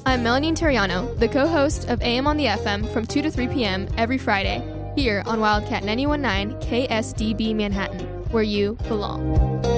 I'm Melanie Terriano, the co-host of AM on the FM from 2 to 3 p.m. every Friday, here on Wildcat 91.9 KSDB Manhattan, where you belong.